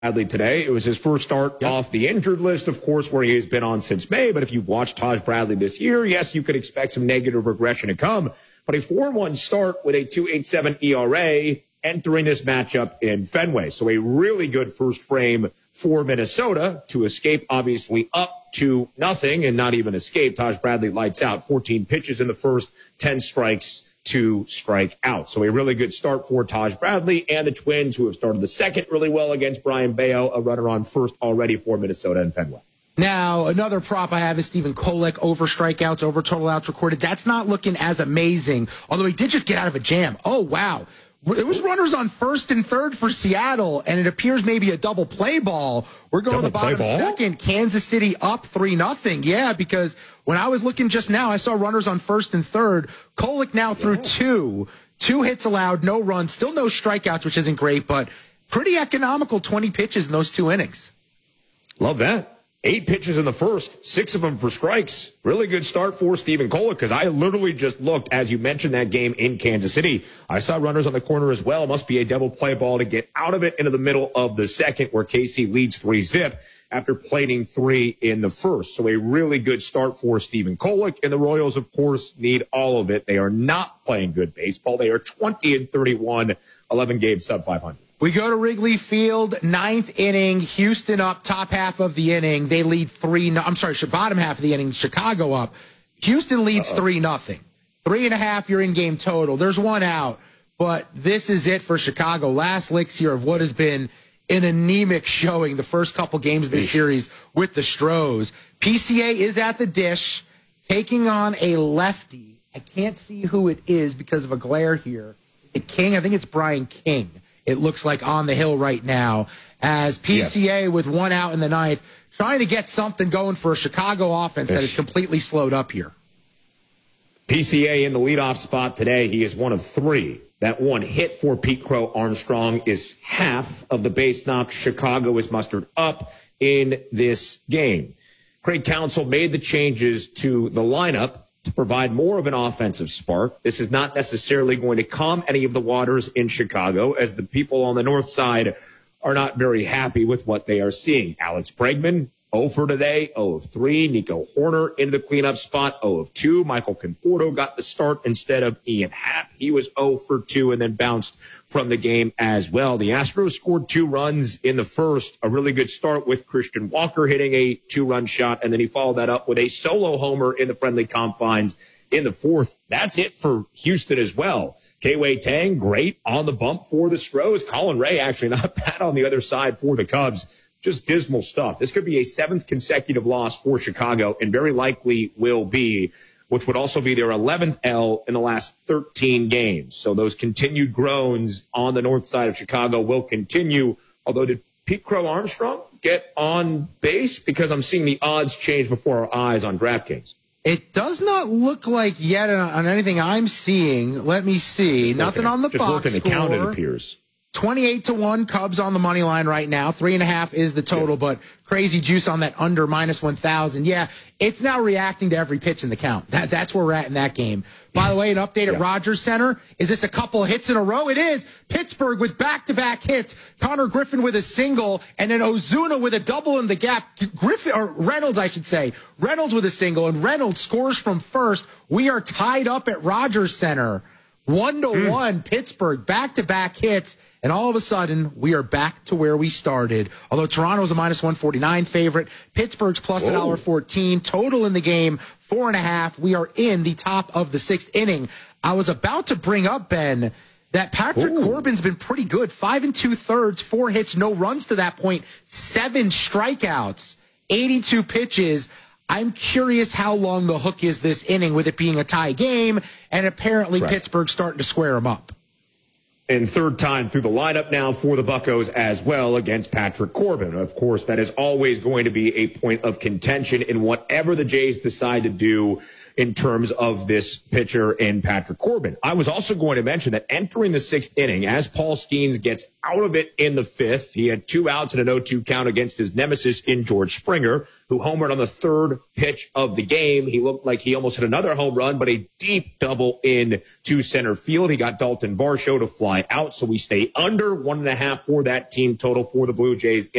Bradley today. It was his first start off the injured list, of course, where he has been on since May. But if you've watched Taj Bradley this year, yes, you could expect some negative regression to come. But a 4-1 start with a 2.87 ERA entering this matchup in Fenway. So a really good first frame for Minnesota to escape, obviously, up to nothing and not even escape. Taj Bradley lights out 14 pitches in the first, 10 strikes to strike out. So a really good start for Taj Bradley and the Twins, who have started the second really well against Brian Bayo, a runner on first already for Minnesota and Fenway. Now, another prop I have is Stephen Kolek, over strikeouts, over total outs recorded. That's not looking as amazing, although he did just get out of a jam. Oh, wow. It was runners on first and third for Seattle, and it appears maybe a double play ball. We're going to the bottom second. Kansas City up 3-0. Yeah, because when I was looking just now, I saw runners on first and third. Kolek now threw two hits allowed, no runs, still no strikeouts, which isn't great, but pretty economical 20 pitches in those 2 innings. Love that. 8 pitches in the first, 6 of them for strikes. Really good start for Stephen Kolek, because I literally just looked, as you mentioned, that game in Kansas City. I saw runners on the corner as well. Must be a double play ball to get out of it into the middle of the second, where KC leads 3-0 after plating 3 in the first. So a really good start for Stephen Kolek, and the Royals, of course, need all of it. They are not playing good baseball. They are 20-31, 11 games sub 500. We go to Wrigley Field, 9th inning, Houston up, top half of the inning. They lead bottom half of the inning, Chicago up. Houston leads 3-0. 3.5, you're in game total. There's 1 out, but this is it for Chicago. Last licks here of what has been an anemic showing the first couple games of this series with the Stros. PCA is at the dish, taking on a lefty. I can't see who it is because of a glare here. King, I think it's Brian King. It looks like on the hill right now, as PCA with 1 out in the 9th, trying to get something going for a Chicago offense that is completely slowed up here. PCA in the leadoff spot today. He is 1 of 3. That 1 hit for Pete Crow Armstrong is half of the base knock Chicago is mustered up in this game. Craig Counsell made the changes to the lineup to provide more of an offensive spark. This is not necessarily going to calm any of the waters in Chicago, as the people on the north side are not very happy with what they are seeing. Alex Bregman, 0 for today, 0 of 3. Nico Horner into the cleanup spot, 0 of 2. Michael Conforto got the start instead of Ian Happ. He was 0 for 2 and then bounced from the game as well. The Astros scored 2 runs in the first. A really good start with Christian Walker hitting a 2-run shot, and then he followed that up with a solo homer in the friendly confines in the fourth. That's it for Houston as well. Kei-Wei Tang, great on the bump for the Stros. Colin Ray actually not bad on the other side for the Cubs. Just dismal stuff. This could be a 7th consecutive loss for Chicago, and very likely will be, which would also be their 11th L in the last 13 games. So those continued groans on the north side of Chicago will continue. Although, did Pete Crow Armstrong get on base? Because I'm seeing the odds change before our eyes on DraftKings. It does not look like yet on anything I'm seeing. Let me see. Nothing on the box score. Just looking the count, it appears. 28-1 Cubs on the money line right now. 3.5 is the total, but crazy juice on that under -1,000. Yeah, it's now reacting to every pitch in the count. That's where we're at in that game. By the way, an update at Rogers Center. Is this a couple hits in a row? It is. Pittsburgh with back-to-back hits. Connor Griffin with a single, and then Ozuna with a double in the gap. Reynolds, I should say. Reynolds with a single, and Reynolds scores from first. We are tied up at Rogers Center. 1-1, Pittsburgh, back-to-back hits. And all of a sudden, we are back to where we started. Although Toronto's a -149 favorite, Pittsburgh's plus $1.14. Total in the game, 4.5. We are in the top of the 6th inning. I was about to bring up, Ben, that Patrick Corbin's been pretty good. 5 2/3, 4 hits, no runs to that point, 7 strikeouts, 82 pitches. I'm curious how long the hook is this inning, with it being a tie game, and apparently Pittsburgh's starting to square them up. And 3rd time through the lineup now for the Buccos as well against Patrick Corbin. Of course, that is always going to be a point of contention in whatever the Jays decide to do in terms of this pitcher in Patrick Corbin. I was also going to mention that entering the 6th inning, as Paul Skeens gets out of it in the 5th, he had 2 outs and an 0-2 count against his nemesis in George Springer, who homered on the 3rd pitch of the game. He looked like he almost hit another home run, but a deep double in to center field. He got Dalton Varsho to fly out, so we stay under 1.5 for that team total for the Blue Jays.